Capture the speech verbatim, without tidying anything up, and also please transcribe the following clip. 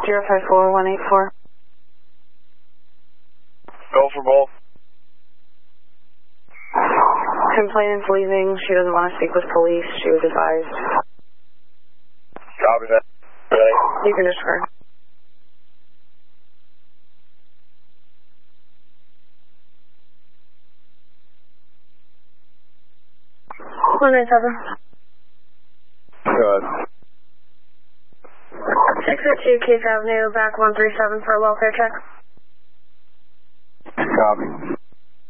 zero five four one eight four. Go for both. Complainant's leaving. She doesn't want to speak with police. She was advised. Copy that. Ready? You can disregard. one nine seven. Good. six oh two Case Avenue, back one three seven for a welfare check. Copy.